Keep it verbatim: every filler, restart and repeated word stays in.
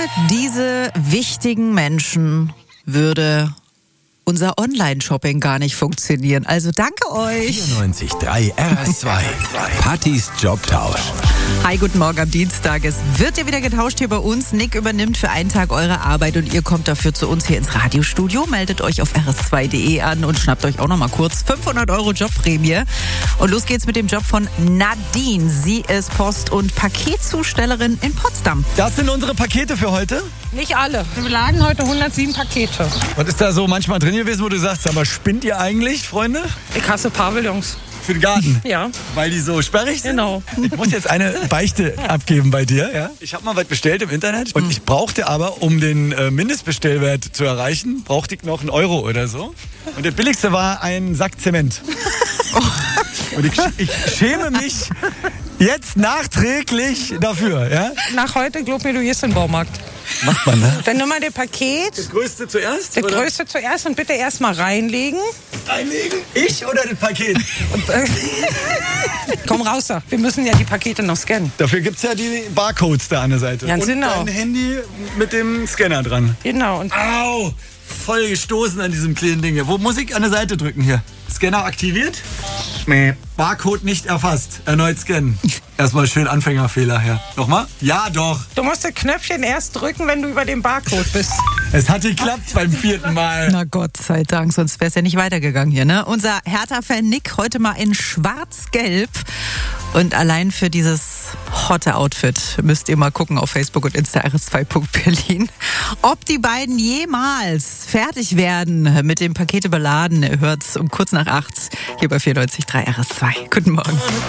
diese wichtigen Menschen würde unser Online-Shopping gar nicht funktionieren. Also danke euch. vierundneunzig Komma drei R S zwei. Pattys Jobtausch. Hi, guten Morgen am Dienstag. Es wird ja wieder getauscht hier bei uns. Nick übernimmt für einen Tag eure Arbeit und ihr kommt dafür zu uns hier ins Radiostudio. Meldet euch auf r s zwei punkt d e an und schnappt euch auch noch mal kurz fünfhundert Euro Jobprämie. Und los geht's mit dem Job von Nadine. Sie ist Post- und Paketzustellerin in Potsdam. Das sind unsere Pakete für heute. Nicht alle. Wir beladen heute hundertsieben Pakete. Was ist da so manchmal drin gewesen, wo du sagst, aber spinnt ihr eigentlich, Freunde? Ich hasse Pavillons. Für den Garten? Ja. Weil die so sperrig sind? Genau. Ich muss jetzt eine Beichte abgeben bei dir. Ja? Ich habe mal was bestellt im Internet und ich brauchte aber, um den äh, Mindestbestellwert zu erreichen, brauchte ich noch einen Euro oder so. Und der billigste war ein Sack Zement. Und ich, ich schäme mich jetzt nachträglich dafür. Ja? Nach heute, glaub mir, du gehst in den Baumarkt. Macht man, ne? Dann nimm mal das Paket. Das größte zuerst? Das oder? größte zuerst und bitte erst mal reinlegen. Reinlegen? Ich oder das Paket? Und, äh, komm raus da. Wir müssen ja die Pakete noch scannen. Dafür gibt es ja die Barcodes da an der Seite. Ganz und genau. dein Handy mit dem Scanner dran. Genau. Und Au! Voll gestoßen an diesem kleinen Ding hier. Wo muss ich an der Seite drücken hier? Scanner aktiviert? Nee. Barcode nicht erfasst. Erneut scannen. Erstmal schön Anfängerfehler her. Nochmal? Ja, doch. du musst das Knöpfchen erst drücken, wenn du über den Barcode bist. Es hat geklappt beim vierten Mal. Na Gott sei Dank, sonst wäre es ja nicht weitergegangen hier, ne? Unser Hertha-Fan Nick heute mal in schwarz-gelb. Und allein für dieses hotte Outfit müsst ihr mal gucken auf Facebook und Insta r s zwei punkt berlin. Ob die beiden jemals fertig werden mit dem Pakete beladen, ihr hört's um kurz nach acht hier bei vierundneunzig Komma drei R S zwei. Guten Morgen.